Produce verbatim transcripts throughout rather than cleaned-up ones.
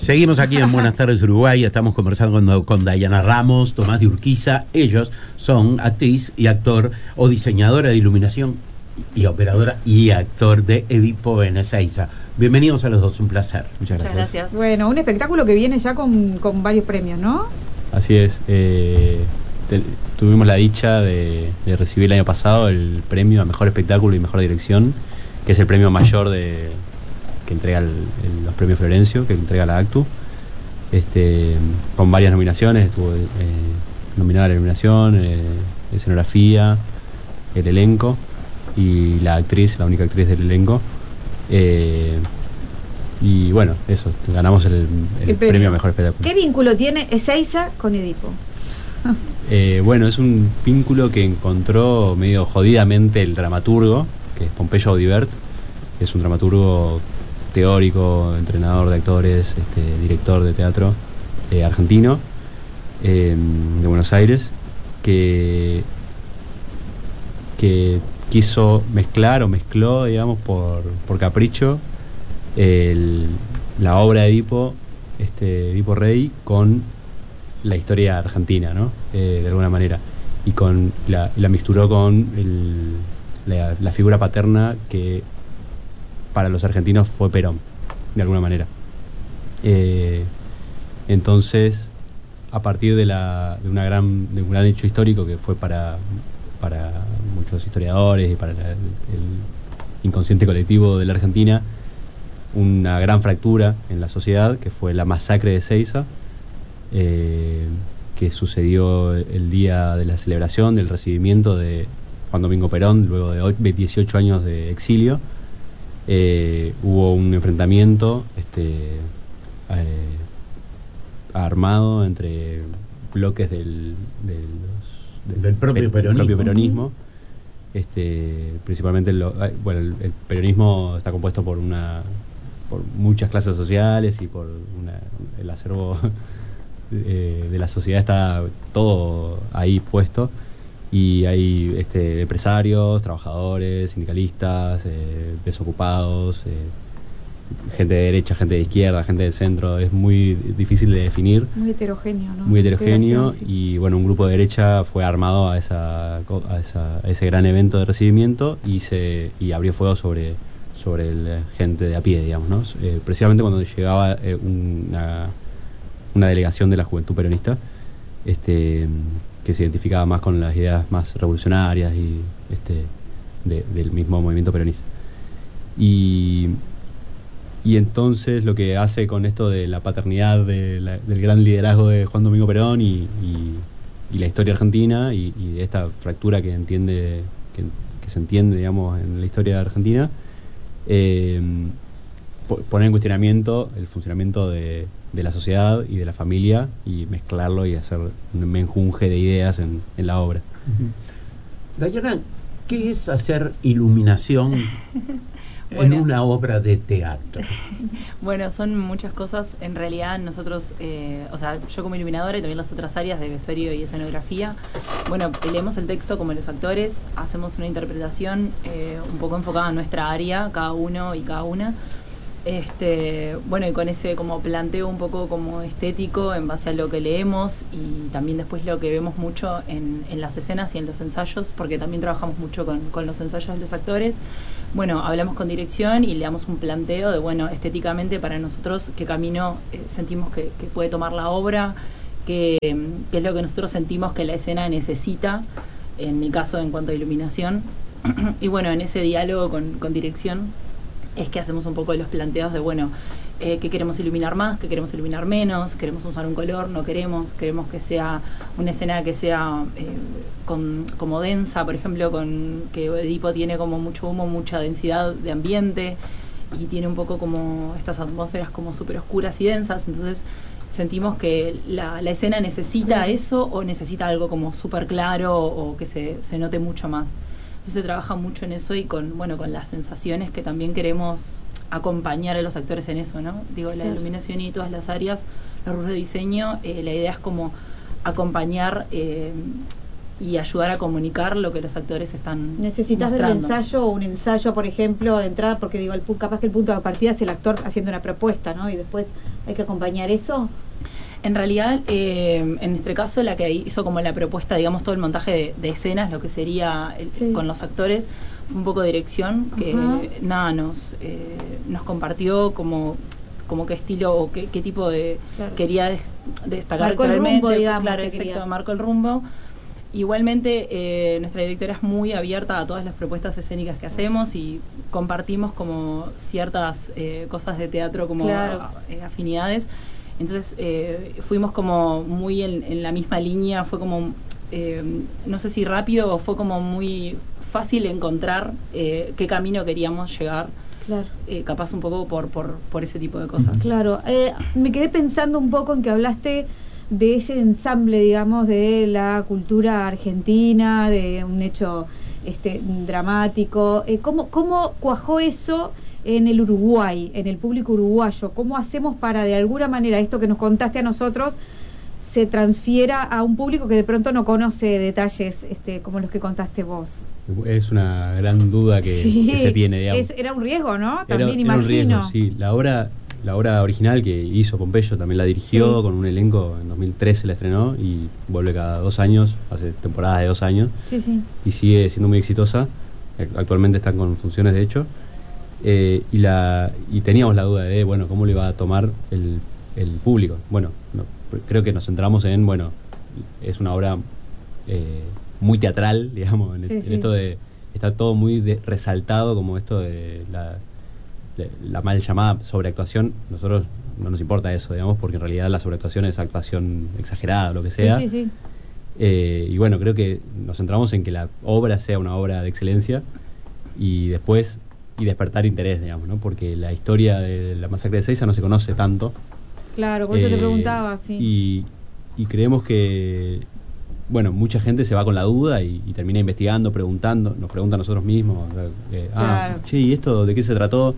Seguimos aquí en Buenas tardes Uruguay, estamos conversando con, con Dayana Ramos, Tomás de Urquiza. Ellos son actriz y actor o diseñadora de iluminación y operadora y actor de Edipo en Ezeiza. Bienvenidos a los dos, un placer. Muchas gracias. Muchas gracias. Bueno, un espectáculo que viene ya con, con varios premios, ¿no? Así es. Eh, te, tuvimos la dicha de, de recibir el año pasado el premio a Mejor Espectáculo y Mejor Dirección, que es el premio mayor de que entrega el, el, los premios Florencio, que entrega la ACTU, este, con varias nominaciones. Estuvo eh, nominada la iluminación, eh, escenografía, el elenco y la actriz, la única actriz del elenco. Eh, y bueno, eso, ganamos el, el, el premio. premio a Mejor Espectáculo. ¿Qué vínculo tiene Ezeiza con Edipo? Eh, bueno, es un vínculo que encontró medio jodidamente el dramaturgo, que es Pompeyo Audibert, que es un dramaturgo teórico, entrenador de actores, este, director de teatro eh, argentino, eh, de Buenos Aires, que, que quiso mezclar o mezcló, digamos, por, por capricho, el, la obra de Edipo, este, Edipo Rey, con la historia argentina, ¿no? Eh, de alguna manera. Y con la, la mixturó con el, la, la figura paterna que para los argentinos fue Perón, de alguna manera. Eh, entonces, a partir de, la, de, una gran, de un gran hecho histórico que fue para, para muchos historiadores y para la, el inconsciente colectivo de la Argentina, una gran fractura en la sociedad, que fue la masacre de Ezeiza, eh, que sucedió el día de la celebración del recibimiento de Juan Domingo Perón, luego de dieciocho años de exilio. Eh, hubo un enfrentamiento este, eh, armado entre bloques del, del, del, del propio, per, peronismo. propio peronismo. Este, principalmente lo, bueno, el, el peronismo está compuesto por una por muchas clases sociales y por una, el acervo eh, de la sociedad está todo ahí puesto. Y hay este, empresarios, trabajadores, sindicalistas, eh, desocupados, eh, gente de derecha, gente de izquierda, gente del centro. Es muy difícil de definir. Muy heterogéneo, ¿no? Muy heterogéneo. Sí. Y bueno, un grupo de derecha fue armado a, esa, a, esa, a ese gran evento de recibimiento y se y abrió fuego sobre, sobre el, gente de a pie, digamos, ¿no? Eh, precisamente cuando llegaba eh, una, una delegación de la Juventud Peronista, este... que se identificaba más con las ideas más revolucionarias y este de, del mismo movimiento peronista. Y, y entonces lo que hace con esto de la paternidad de la, del gran liderazgo de Juan Domingo Perón y, y, y la historia argentina y, y de esta fractura que entiende que, que se entiende, digamos, en la historia argentina, eh, poner en cuestionamiento el funcionamiento de de la sociedad y de la familia y mezclarlo y hacer un menjunje de ideas en, en la obra. Uh-huh. Dayana, ¿qué es hacer iluminación bueno, en una obra de teatro? Bueno, son muchas cosas. En realidad nosotros, eh, o sea, yo como iluminadora y también las otras áreas de vestuario y escenografía, bueno, leemos el texto como los actores, hacemos una interpretación eh, un poco enfocada en nuestra área, cada uno y cada una. Este, bueno, y con ese como planteo un poco como estético en base a lo que leemos y también después lo que vemos mucho en, en las escenas y en los ensayos, porque también trabajamos mucho con, con los ensayos de los actores. Bueno, hablamos con dirección y le damos un planteo de, bueno, estéticamente para nosotros qué camino eh, sentimos que, que puede tomar la obra, qué, qué es lo que nosotros sentimos que la escena necesita, en mi caso en cuanto a iluminación. Y bueno, en ese diálogo con, con dirección es que hacemos un poco de los planteos de, bueno, eh, qué queremos iluminar más, qué queremos iluminar menos, queremos usar un color, no queremos, queremos que sea una escena que sea eh, con, como densa, por ejemplo, con que Edipo tiene como mucho humo, mucha densidad de ambiente y tiene un poco como estas atmósferas como súper oscuras y densas, entonces sentimos que la, la escena necesita eso o necesita algo como súper claro o, o que se, se note mucho más. Entonces se trabaja mucho en eso y con, bueno, con las sensaciones que también queremos acompañar a los actores en eso, ¿no? Digo, la iluminación y todas las áreas, los rubros de diseño, eh, la idea es como acompañar eh, y ayudar a comunicar lo que los actores están ¿Necesitas del mostrando. ensayo o un ensayo, por ejemplo, de entrada? Porque digo, el, pu- capaz que el punto de partida es el actor haciendo una propuesta, ¿no? Y después hay que acompañar eso. En realidad, eh, en nuestro caso, la que hizo como la propuesta, digamos, todo el montaje de, de escenas, lo que sería el- Sí. con los actores, fue un poco de dirección, que Ajá. nada, nos, eh, nos compartió como, como qué estilo o qué, qué tipo de Claro. quería des- destacar Marcó el actualmente. rumbo, digamos, Claro, que exacto, quería. marcó el rumbo. Igualmente, eh, nuestra directora es muy abierta a todas las propuestas escénicas que hacemos y compartimos como ciertas eh, cosas de teatro, como Claro. eh, afinidades. Entonces eh, fuimos como muy en, en la misma línea, fue como, eh, no sé si rápido o fue como muy fácil encontrar eh, qué camino queríamos llegar, Claro. eh, capaz un poco por, por, por ese tipo de cosas. Claro, eh, me quedé pensando un poco en que hablaste de ese ensamble, digamos, de la cultura argentina, de un hecho este dramático. Eh, ¿cómo, ¿Cómo cuajó eso en el Uruguay, en el público uruguayo? ¿Cómo hacemos para, de alguna manera, esto que nos contaste a nosotros, se transfiera a un público que de pronto no conoce detalles este, como los que contaste vos? Es una gran duda que, Sí, que se tiene, digamos. es- era un riesgo, ¿no? Era- También era imagino. un riesgo, sí. La obra, la obra original que hizo Pompeyo también la dirigió Sí. con un elenco, en dos mil trece la estrenó y vuelve cada dos años, hace temporadas de dos años, Sí, sí. y sigue siendo muy exitosa. Actualmente están con funciones, de hecho. Eh, y la y teníamos la duda de, bueno, cómo lo iba a tomar el, el público. Bueno, no, creo que nos centramos en, bueno, es una obra eh, muy teatral, digamos, en, Sí, en sí. esto de, está todo muy de- resaltado, como esto de la, de la mal llamada sobreactuación. Nosotros no nos importa eso, digamos, porque en realidad la sobreactuación es actuación exagerada, lo que sea. Sí, sí, sí. Eh, y bueno, creo que nos centramos en que la obra sea una obra de excelencia y después y despertar interés, digamos, ¿no? Porque la historia de la masacre de Seiza no se conoce tanto. Claro, por eso te Eh, preguntaba, sí. Y, y creemos que, bueno, mucha gente se va con la duda y, y termina investigando, preguntando, nos pregunta a nosotros mismos, o sea, eh, Claro. ah, che, ¿y esto de qué se trató?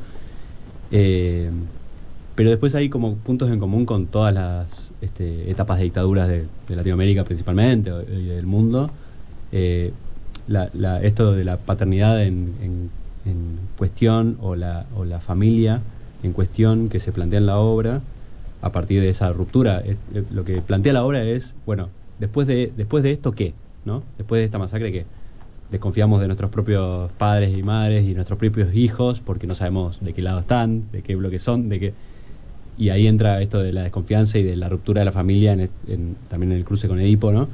Eh, pero después hay como puntos en común con todas las este, etapas de dictaduras de, de Latinoamérica principalmente, o- y del mundo. Eh, la- la- esto de la paternidad en, en- en cuestión o la, o la familia en cuestión que se plantea en la obra a partir de esa ruptura. Es- eh, lo que plantea la obra es, bueno, después de, después de esto, ¿qué? ¿No? Después de esta masacre, ¿qué? Desconfiamos de nuestros propios padres y madres y nuestros propios hijos porque no sabemos de qué lado están, de qué bloque son, de qué... Y ahí entra esto de la desconfianza y de la ruptura de la familia, en, est- en- también en el cruce con Edipo, ¿no?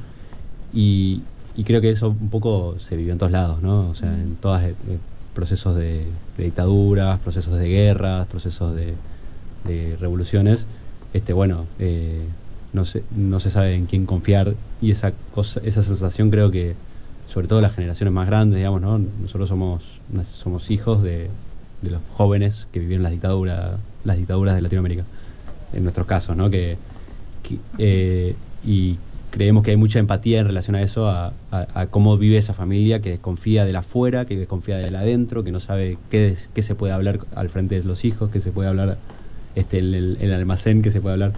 Y, y creo que eso un poco se vivió en todos lados, ¿no? O sea, en todos eh, eh, procesos de, de dictaduras, procesos de guerras, procesos de, de revoluciones. Este, bueno, eh, no se, no se sabe en quién confiar y esa cosa, esa sensación creo que, sobre todo las generaciones más grandes, digamos, ¿no? Nosotros somos, somos hijos de, de los jóvenes que vivieron las dictaduras, las dictaduras de Latinoamérica, en nuestros casos, ¿no? Que, que, eh, y creemos que hay mucha empatía en relación a eso, a, a, a cómo vive esa familia que desconfía de la afuera, que desconfía de la adentro, que no sabe qué, es- qué se puede hablar al frente de los hijos, qué se puede hablar este, en el, en el almacén, qué se puede hablar.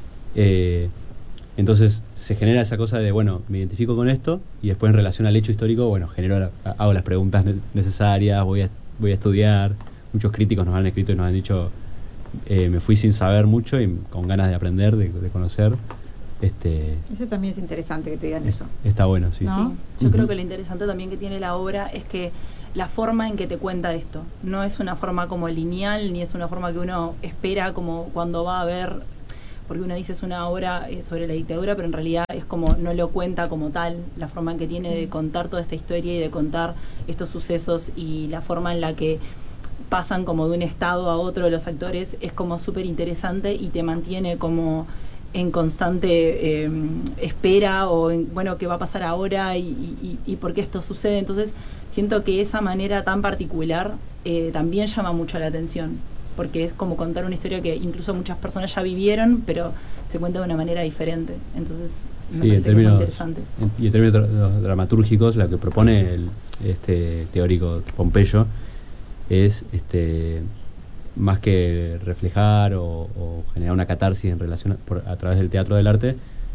Eh, entonces se genera esa cosa de, bueno, me identifico con esto y después en relación al hecho histórico, bueno, genero la- hago las preguntas ne- necesarias, voy a, voy a estudiar. Muchos críticos nos han escrito y nos han dicho, eh, me fui sin saber mucho y con ganas de aprender, de, de conocer. Este, Eso también es interesante que te digan eso. está bueno, sí. ¿No? Sí, yo Ujú. creo que lo interesante también que tiene la obra es que la forma en que te cuenta esto no es una forma como lineal, ni es una forma que uno espera como cuando va a ver, porque uno dice es una obra eh, sobre la dictadura, pero en realidad es como no lo cuenta como tal, la forma en que tiene de contar toda esta historia y de contar estos sucesos y la forma en la que pasan como de un estado a otro los actores es como súper interesante y te mantiene como en constante eh, espera o en, bueno, qué va a pasar ahora y, y, y por qué esto sucede. Entonces siento que esa manera tan particular eh, también llama mucho la atención, porque es como contar una historia que incluso muchas personas ya vivieron, pero se cuenta de una manera diferente. Entonces me Sí, en parece que es muy términos, interesante. en- y en términos dra- dramatúrgicos, lo que propone el este teórico Pompeyo es este más que reflejar o, o generar una catarsis en relación a, por- a través del teatro del arte, es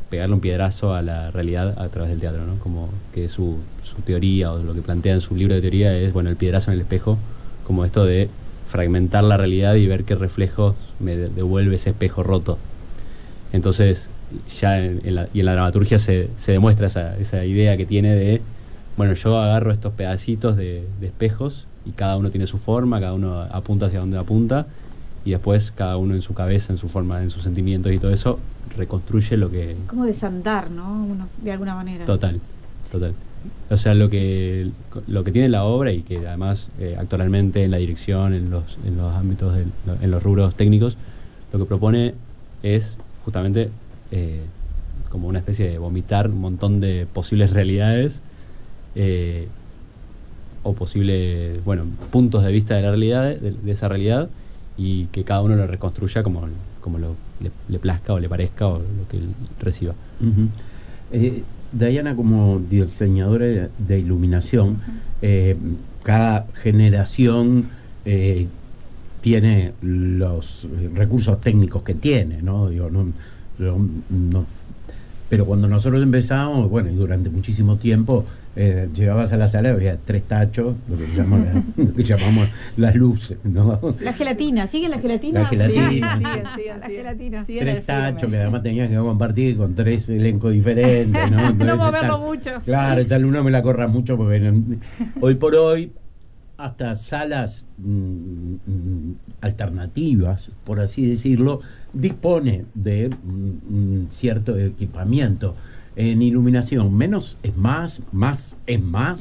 pegarle un piedrazo a la realidad a través del teatro, ¿no? Como que su, su teoría o lo que plantea en su libro de teoría es, bueno, el piedrazo en el espejo, como esto de fragmentar la realidad y ver qué reflejos me de- devuelve ese espejo roto. Entonces, ya en, en la, y en la dramaturgia se, se demuestra esa, esa idea que tiene de, bueno, yo agarro estos pedacitos de, de espejos y cada uno tiene su forma, cada uno apunta hacia donde apunta, y después cada uno en su cabeza, en su forma, en sus sentimientos y todo eso, reconstruye lo que... Como desandar, ¿no? Uno, de alguna manera. Total, total. O sea, lo que lo que tiene la obra y que además eh, actualmente en la dirección, en los en los ámbitos, del- en los rubros técnicos, lo que propone es justamente eh, como una especie de vomitar un montón de posibles realidades eh, o posibles, bueno, puntos de vista de la realidad, de, de esa realidad, y que cada uno lo reconstruya como, como lo, le, le plazca o le parezca o lo que él reciba. Ujú. Eh, Diana, como diseñadora de, de iluminación, eh, cada generación eh, tiene los eh, recursos técnicos que tiene, ¿no? Digo, no, yo no- pero cuando nosotros empezamos, bueno, y durante muchísimo tiempo, eh, llegabas a la sala y había tres tachos, lo que llamamos, la- lo que llamamos las luces, ¿no? La gelatina, ¿sigue la gelatina? La gelatina. Sí, Sí. siguen, siguen, La siguen. gelatina. Siguen Tres el firme. tachos que además tenías que compartir con tres elencos diferentes, ¿no? Entonces, No moverlo tal- mucho. Claro, tal uno me la corra mucho porque no- hoy por hoy hasta salas mm, mm, alternativas, por así decirlo, dispone de mm, mm, cierto equipamiento en iluminación. Menos es más, más es más.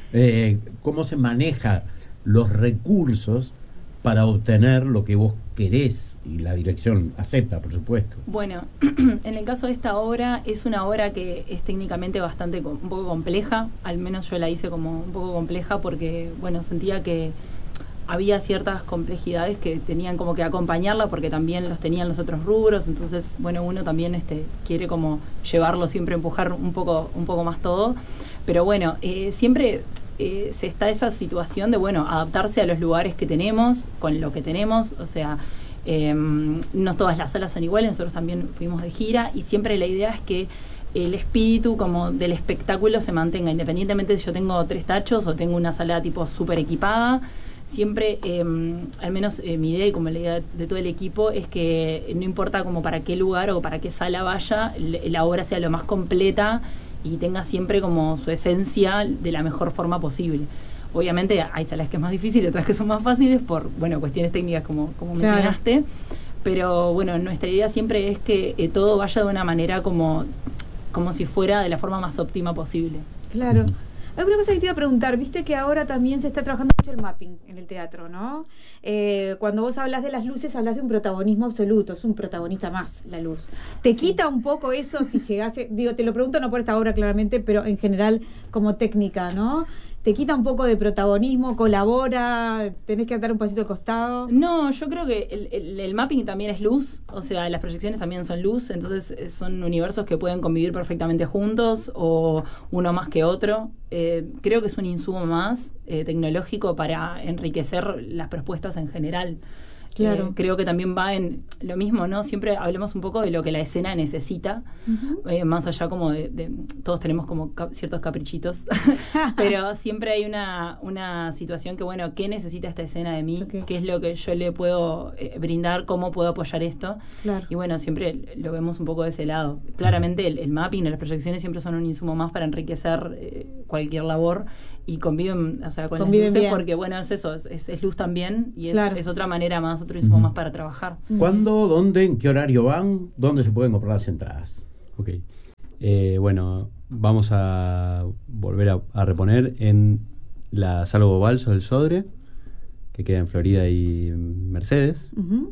Eh, ¿Cómo se maneja los recursos para obtener lo que vos querés y la dirección acepta, por supuesto? Bueno, en el caso de esta obra, es una obra que es técnicamente bastante, com- un poco compleja, al menos yo la hice como un poco compleja porque, bueno, sentía que había ciertas complejidades que tenían como que acompañarla porque también los tenían los otros rubros, entonces, bueno, uno también este, quiere como llevarlo, siempre empujar un poco, un poco más todo, pero bueno, eh, siempre... Eh, se está esa situación de, bueno, adaptarse a los lugares que tenemos, con lo que tenemos, o sea, eh, no todas las salas son iguales, nosotros también fuimos de gira y siempre la idea es que el espíritu como del espectáculo se mantenga, independientemente si yo tengo tres tachos o tengo una sala tipo súper equipada, siempre, eh, al menos eh, mi idea y como la idea de, de todo el equipo es que no importa como para qué lugar o para qué sala vaya, le- la obra sea lo más completa y tenga siempre como su esencia de la mejor forma posible. Obviamente hay salas que es más difícil, otras que son más fáciles por, bueno, cuestiones técnicas como, como Claro. mencionaste, pero bueno, nuestra idea siempre es que eh, todo vaya de una manera como, como si fuera de la forma más óptima posible. Claro. Hay una cosa que te iba a preguntar, viste que ahora también se está trabajando mucho el mapping en el teatro, ¿no? Eh, cuando vos hablas de las luces, hablas de un protagonismo absoluto, es un protagonista más la luz. ¿Te Sí. quita un poco eso si llegase, digo, te lo pregunto no por esta obra claramente, pero en general como técnica, ¿no? ¿Te quita un poco de protagonismo, colabora, tenés que andar un pasito al costado? No, yo creo que el, el- el mapping también es luz, o sea, las proyecciones también son luz, entonces eh, son universos que pueden convivir perfectamente juntos o uno más que otro. Eh, creo que es un insumo más eh, tecnológico para enriquecer las propuestas en general. Claro. Eh, creo que también va en lo mismo, ¿no? Siempre hablemos un poco de lo que la escena necesita, Ujú. eh, más allá como de, de- todos tenemos como cap- ciertos caprichitos, pero siempre hay una, una situación que, bueno, ¿qué necesita esta escena de mí? Ok. ¿Qué es lo que yo le puedo eh, brindar? ¿Cómo puedo apoyar esto? Claro. Y bueno, siempre lo vemos un poco de ese lado. Claramente el, el mapping, las proyecciones siempre son un insumo más para enriquecer eh, cualquier labor y conviven, o sea, con Conviven las luces bien. porque, bueno, es eso, es, es- es luz también y es, Claro. es otra manera más, otro insumo Ujú. más para trabajar. ¿Cuándo, dónde, en qué horario van? ¿Dónde se pueden comprar las entradas? Ok. Eh, bueno, vamos a volver a, a reponer en la Salvo Balso del Sodre, que queda en Florida y Mercedes, Ujú.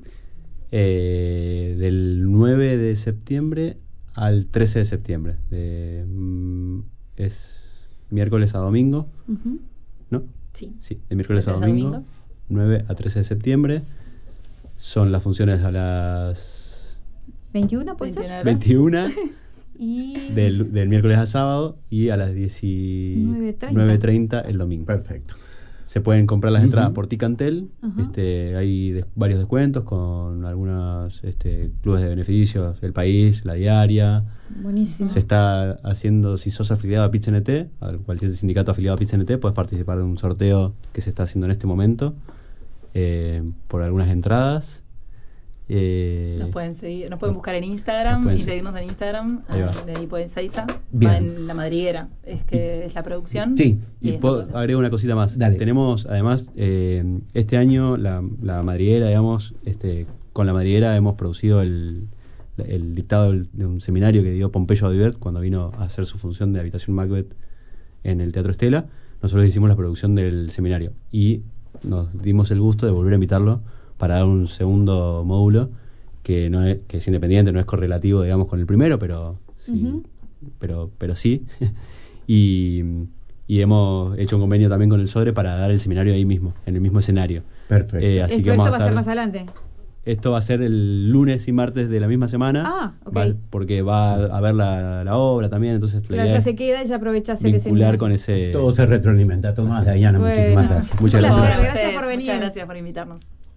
eh, del nueve de septiembre al trece de septiembre. De, mm, es miércoles a domingo, Ujú. ¿no? Sí. Sí, de miércoles De a trece a domingo, domingo. nueve a trece de septiembre. Son las funciones a las ¿veintiuno puede ser? veintiuna horas. veintiuna Y... del, del miércoles a sábado y a las diecinueve treinta el domingo. Perfecto. Se pueden comprar las Ujú. entradas por Ticantel. Ajá. Este, hay des- varios descuentos con algunos este, clubes de beneficios, El País, La Diaria. Buenísimo. Se está haciendo, si sos afiliado a Pizza N T, a cualquier sindicato afiliado a Pizza N T, puedes participar de un sorteo que se está haciendo en este momento eh, por algunas entradas. Eh, Nos pueden seguir, nos pueden buscar en Instagram Nos pueden y seguir. seguirnos en Instagram, Ahí va. ah, de Edipo en Seiza, Bien. va en La Madriguera, es que es la producción. Sí. Y está puedo, todo. agrego una cosita más. Dale. Tenemos, además, eh, este año la, la madriguera, digamos, este, con la madriguera hemos producido el, el dictado del- de un seminario que dio Pompeyo Audibert cuando vino a hacer su función de Habitación Macbeth en el Teatro Estela. Nosotros hicimos la producción del seminario y nos dimos el gusto de volver a invitarlo para dar un segundo módulo que no es, que es independiente, no es correlativo, digamos, con el primero, pero sí, Ujú. pero, pero sí. y, y hemos hecho un convenio también con el Sodre para dar el seminario ahí mismo, en el mismo escenario. Perfecto. Eh, así esto, que esto vamos va a a ser estar- más adelante. Esto va a ser el lunes y martes de la misma semana. Ah, ok. Va- porque va a ver la, la obra también, entonces la Claro, idea ya es se queda y ya aprovecha hacer ese vincular seminario. con ese... Todo se retroalimenta. Tomás, Así. Dayana, Bueno. muchísimas gracias. Muchas Un gracias. placer, Gracias gracias por a ustedes, venir. Muchas gracias por invitarnos.